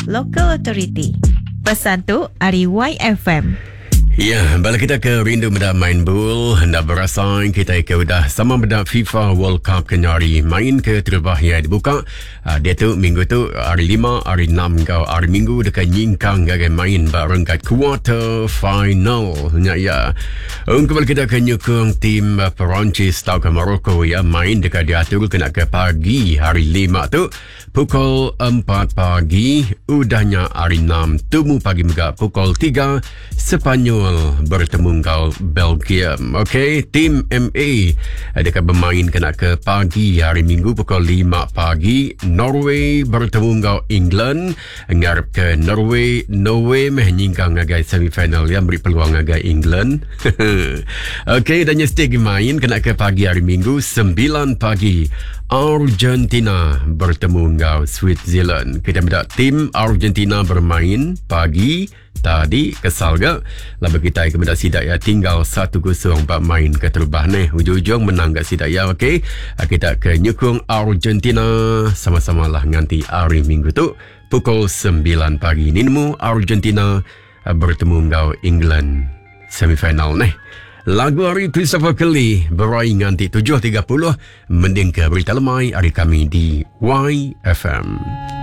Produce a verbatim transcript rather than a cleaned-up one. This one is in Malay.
Local Authority. Pesan tu dari Y F M. Ya, balik kita ke rindu benda main bul. Hendak berasa kita ke udah sama benda FIFA World Cup kenyari main ke terbahagia dibuka. Uh, dia tu minggu tu hari lima, hari enam kau hari minggu dekat nyingkang gagai main bareng kat quarter final. Ya, ya. Um, kembali kita ke nyukung tim uh, Perancis tau ke Morocco ya, main dekat diatur kena ke pagi hari lima tu pukul empat pagi, udahnya hari enam temu pagi juga pukul tiga Sepanyol bertemu kau Belgium. Okey, tim M A dekat bermain kena ke pagi hari minggu pukul lima pagi. Norway bertemu kau England, ngarep ke Norway. Norway menyingkang agai semifinal yang beri peluang agai England. Okey, dan nyestik main kena ke pagi hari minggu sembilan pagi. Argentina bertemu kau Switzerland. Kita minta tim Argentina bermain pagi tadi, kesal ke? Lalu kita kemudian sidak ya, tinggal satu kosong pak main ke terbah ni. Ujung-ujung menang kat sidak ya, okey. Kita ke nyukung Argentina sama-sama lah nganti hari minggu tu pukul sembilan pagi. Ni nemu Argentina bertemu kau England semifinal ni. Lagu hari Christopher Kelly berai nganti tujuh tiga puluh mending ke berita lemai hari kami di Y F M.